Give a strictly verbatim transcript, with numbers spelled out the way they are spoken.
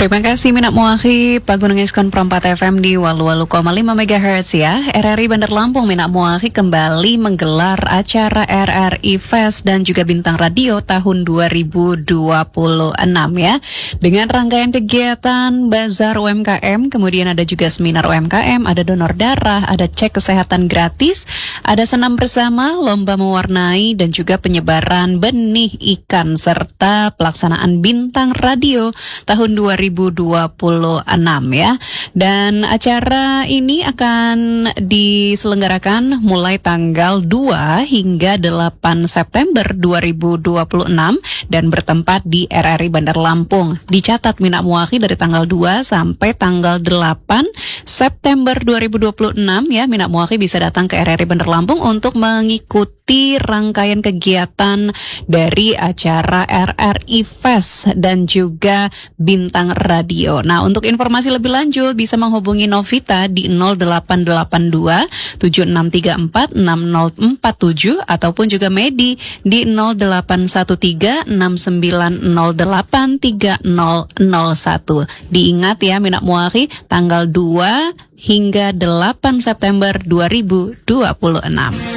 Terima kasih Minak Muahi, Pagunung Iskon Perempat F M di Walu-Walu koma lima megahertz ya. R R I Bandar Lampung Minak Muahi kembali menggelar acara R R I Fest dan juga Bintang Radio tahun dua ribu dua puluh enam ya. Dengan rangkaian kegiatan Bazar U M K M, kemudian ada juga seminar U M K M, ada donor darah, ada cek kesehatan gratis, ada senam bersama, lomba mewarnai, dan juga penyebaran benih ikan, serta pelaksanaan Bintang Radio tahun dua ribu dua puluh enam ya. Dan acara ini akan diselenggarakan mulai tanggal dua hingga delapan September dua ribu dua puluh enam dan bertempat di R R I Bandar Lampung. Dicatat Minak Muahi dari tanggal dua sampai tanggal delapan September dua ribu dua puluh enam ya. Minak Muahi bisa datang ke R R I Bandar Lampung untuk mengikuti rangkaian kegiatan dari acara R R I Fest dan juga Bintang Radio. Nah, untuk informasi lebih lanjut bisa menghubungi Novita di nol delapan delapan dua tujuh enam tiga empat enam nol empat tujuh ataupun juga Medi di nol delapan satu tiga enam sembilan nol delapan tiga nol nol satu. Diingat ya Minak Muahi, tanggal dua hingga delapan September dua ribu dua puluh enam.